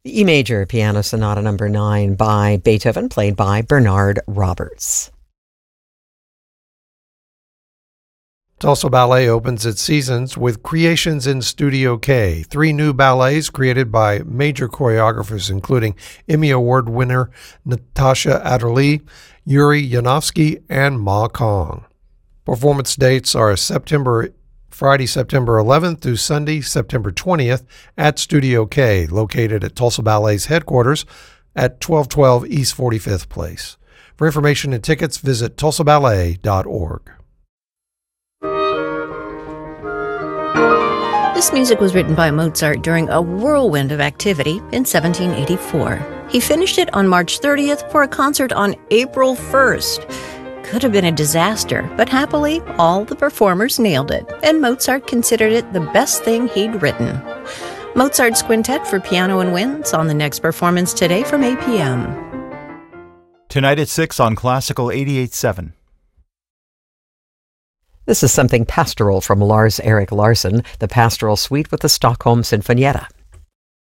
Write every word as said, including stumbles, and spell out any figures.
The E major Piano Sonata number nine by Beethoven, played by Bernard Roberts. Tulsa Ballet opens its seasons with Creations in Studio K, three new ballets created by major choreographers including Emmy Award winner Natasha Adderley, Yuri Yanovsky, and Ma Kong. Performance dates are September Friday, September eleventh through Sunday, September twentieth at Studio K, located at Tulsa Ballet's headquarters at twelve twelve East forty-fifth Place. For information and tickets, visit tulsa ballet dot org. This music was written by Mozart during a whirlwind of activity in seventeen eighty-four. He finished it on March thirtieth for a concert on April first. Could have been a disaster, but happily, all the performers nailed it, and Mozart considered it the best thing he'd written. Mozart's Quintet for Piano and Winds on the next performance today from eight p.m. Tonight at six on Classical eighty-eight point seven. This is something pastoral from Lars Erik Larsson, the Pastoral Suite with the Stockholm Sinfonietta.